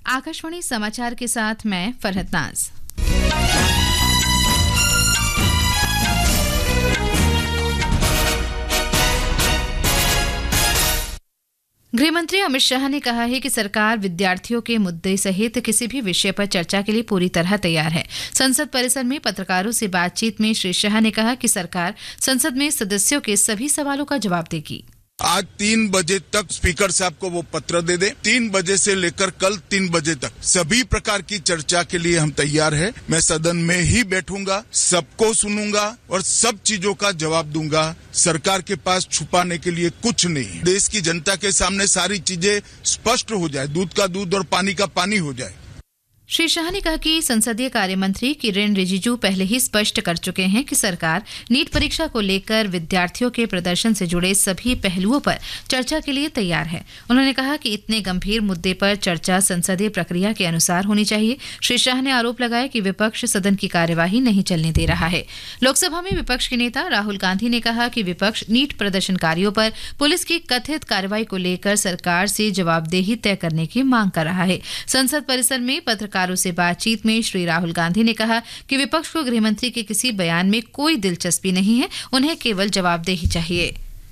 आकाशवाणी समाचार के साथ मैं फरहत नाज। गृहमंत्री अमित शाह ने कहा है कि सरकार विद्यार्थियों के मुद्दे सहित किसी भी विषय पर चर्चा के लिए पूरी तरह तैयार है। संसद परिसर में पत्रकारों से बातचीत में श्री शाह ने कहा कि सरकार संसद में सदस्यों के सभी सवालों का जवाब देगी। आज 3 बजे तक स्पीकर साहब को वो पत्र दे दे। 3 बजे से लेकर कल 3 बजे तक सभी प्रकार की चर्चा के लिए हम तैयार हैं। मैं सदन में ही बैठूंगा, सबको सुनूंगा और सब चीजों का जवाब दूंगा। सरकार के पास छुपाने के लिए कुछ नहीं। देश की जनता के सामने सारी चीजें स्पष्ट हो जाए, दूध का दूध और पानी का पानी हो जाए। श्री शाह ने कहा कि संसदीय कार्य मंत्री किरेन रिजिजू पहले ही स्पष्ट कर चुके हैं कि सरकार नीट परीक्षा को लेकर विद्यार्थियों के प्रदर्शन से जुड़े सभी पहलुओं पर चर्चा के लिए तैयार है। उन्होंने कहा कि इतने गंभीर मुद्दे पर चर्चा संसदीय प्रक्रिया के अनुसार होनी चाहिए। श्री शाह ने आरोप लगाया कि विपक्ष सदन की कार्यवाही नहीं चलने दे रहा है। लोकसभा में विपक्ष के नेता राहुल गांधी ने कहा कि विपक्ष नीट प्रदर्शनकारियों पर पुलिस की कथित कार्रवाई को लेकर सरकार से जवाबदेही तय करने की मांग कर रहा है। संसद परिसर में पत्रकारों से बातचीत में श्री राहुल गांधी ने कहा कि विपक्ष को गृहमंत्री के किसी बयान में कोई दिलचस्पी नहीं है, उन्हें केवल जवाबदेही चाहिए।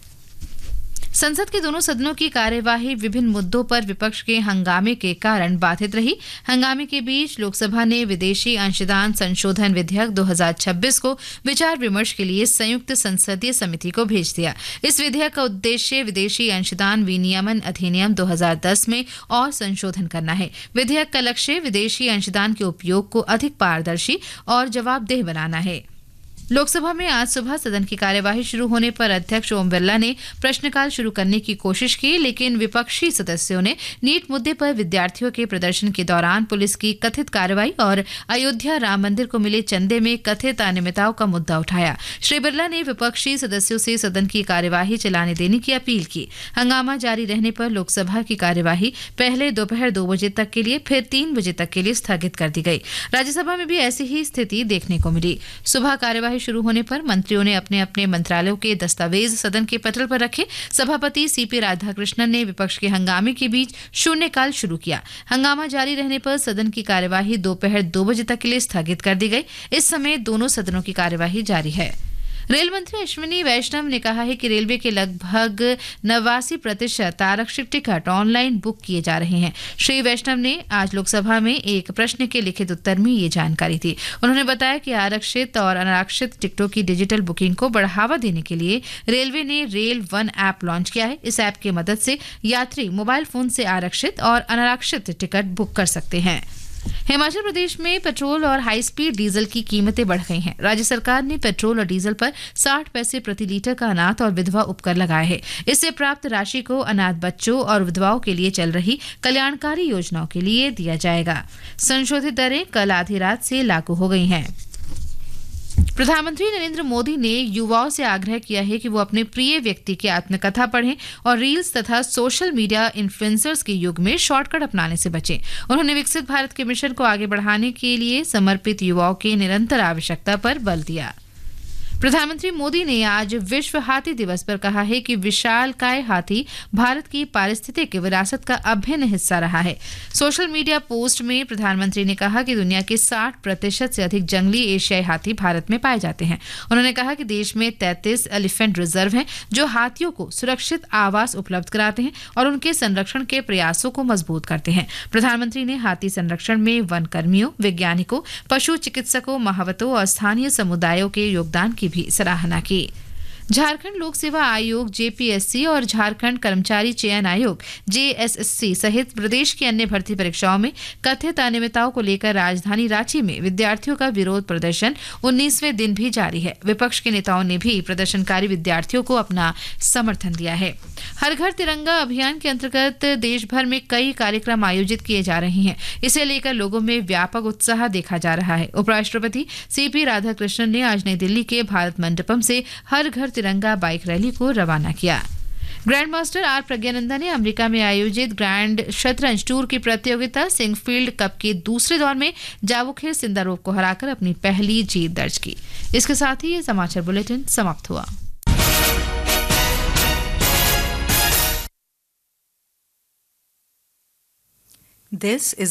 संसद के दोनों सदनों की कार्यवाही विभिन्न मुद्दों पर विपक्ष के हंगामे के कारण बाधित रही। हंगामे के बीच लोकसभा ने विदेशी अंशदान संशोधन विधेयक 2026 को विचार विमर्श के लिए संयुक्त संसदीय समिति को भेज दिया। इस विधेयक का उद्देश्य विदेशी अंशदान विनियमन अधिनियम 2010 में और संशोधन करना है। विधेयक का लक्ष्य विदेशी अंशदान के उपयोग को अधिक पारदर्शी और जवाबदेह बनाना है। लोकसभा में आज सुबह सदन की कार्यवाही शुरू होने पर अध्यक्ष ओम बिरला ने प्रश्नकाल शुरू करने की कोशिश की, लेकिन विपक्षी सदस्यों ने नीट मुद्दे पर विद्यार्थियों के प्रदर्शन के दौरान पुलिस की कथित कार्रवाई और अयोध्या राम मंदिर को मिले चंदे में कथित अनियमितताओं का मुद्दा उठाया। श्री बिरला ने विपक्षी सदस्यों से सदन की कार्यवाही चलाने देने की अपील की। हंगामा जारी रहने पर लोकसभा की कार्यवाही पहले दोपहर 2 बजे तक के लिए, फिर 3 बजे तक के लिए स्थगित कर दी गई। राज्यसभा में भी ऐसी ही स्थिति देखने को मिली। सुबह कार्यवाही शुरू होने पर मंत्रियों ने अपने अपने मंत्रालयों के दस्तावेज सदन के पटल पर रखे। सभापति सीपी राधाकृष्णन ने विपक्ष के हंगामे के बीच शून्यकाल शुरू किया। हंगामा जारी रहने पर सदन की कार्यवाही दोपहर 2 बजे तक के लिए स्थगित कर दी गई। इस समय दोनों सदनों की कार्यवाही जारी है। रेल मंत्री अश्विनी वैष्णव ने कहा है कि रेलवे के लगभग 89% आरक्षित टिकट ऑनलाइन बुक किए जा रहे हैं। श्री वैष्णव ने आज लोकसभा में एक प्रश्न के लिखित उत्तर में ये जानकारी दी। उन्होंने बताया कि आरक्षित और अनारक्षित टिकटों की डिजिटल बुकिंग को बढ़ावा देने के लिए रेलवे ने रेल वन ऐप लॉन्च किया है। इस ऐप की मदद से यात्री मोबाइल फोन से आरक्षित और अनारक्षित टिकट बुक कर सकते हैं। हिमाचल प्रदेश में पेट्रोल और हाई स्पीड डीजल की कीमतें बढ़ गई हैं। राज्य सरकार ने पेट्रोल और डीजल पर 60 पैसे प्रति लीटर का अनाथ और विधवा उपकर लगाया है। इससे प्राप्त राशि को अनाथ बच्चों और विधवाओं के लिए चल रही कल्याणकारी योजनाओं के लिए दिया जाएगा। संशोधित दरें कल आधी रात से लागू हो गई हैं। प्रधानमंत्री नरेंद्र मोदी ने युवाओं से आग्रह किया है कि वो अपने प्रिय व्यक्ति की आत्मकथा पढ़ें और रील्स तथा सोशल मीडिया इन्फ्लुएंसर्स के युग में शॉर्टकट अपनाने से बचें। उन्होंने विकसित भारत के मिशन को आगे बढ़ाने के लिए समर्पित युवाओं की निरंतर आवश्यकता पर बल दिया। प्रधानमंत्री मोदी ने आज विश्व हाथी दिवस पर कहा है कि विशालकाय हाथी भारत की पारिस्थितिक विरासत का अभिन्न हिस्सा रहा है। सोशल मीडिया पोस्ट में प्रधानमंत्री ने कहा कि दुनिया के 60% से अधिक जंगली एशियाई हाथी भारत में पाए जाते हैं। उन्होंने कहा कि देश में 33 एलिफेंट रिजर्व हैं जो हाथियों को सुरक्षित आवास उपलब्ध कराते हैं और उनके संरक्षण के प्रयासों को मजबूत करते हैं। प्रधानमंत्री ने हाथी संरक्षण में वन कर्मियों, वैज्ञानिकों, पशु चिकित्सकों, महावतों और स्थानीय समुदायों के योगदान की भी सराहना की। झारखंड लोक सेवा आयोग जेपीएससी और झारखंड कर्मचारी चयन आयोग जेएसएससी सहित प्रदेश की अन्य भर्ती परीक्षाओं में कथित अनियमितताओं को लेकर राजधानी रांची में विद्यार्थियों का विरोध प्रदर्शन 19वें दिन भी जारी है। विपक्ष के नेताओं ने भी प्रदर्शनकारी विद्यार्थियों को अपना समर्थन दिया है। हर घर तिरंगा अभियान के अंतर्गत देश भर में कई कार्यक्रम आयोजित किए जा रहे हैं। इसे लेकर लोगों में व्यापक उत्साह देखा जा रहा है। उपराष्ट्रपति सीपी राधाकृष्णन ने आज नई दिल्ली के भारत मंडपम से हर घर तिरंगा बाइक रैली को रवाना किया। ग्रैंड मास्टर आर प्रज्ञानंदा ने अमेरिका में आयोजित ग्रैंड शतरंज टूर की प्रतियोगिता सिंगफील्ड कप के दूसरे दौर में जावोखिर सिंदारोव को हराकर अपनी पहली जीत दर्ज की। इसके साथ ही ये समाचार बुलेटिन समाप्त हुआ। This is